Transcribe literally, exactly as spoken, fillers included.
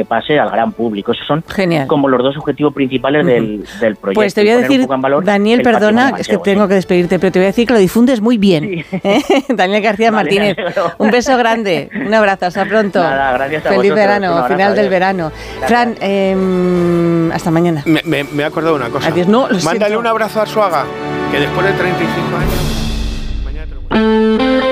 pase al gran público. Esos son Genial. como los dos objetivos principales uh-huh. del, del proyecto. Pues te voy a decir, Daniel, perdona, es que tengo que despedirte, pero te voy a decir que lo difundes muy bien. Sí. ¿Eh? Daniel García vale, Martínez, un beso grande, un abrazo, hasta pronto. Nada, gracias a Feliz vosotros, verano, abrazo, final adiós. del verano. Fran, eh, hasta mañana. Me, me, me he acordado de una cosa. Adiós, no, lo Mándale siento. un abrazo a Arzuaga, que después de treinta y cinco años... Mañana te lo...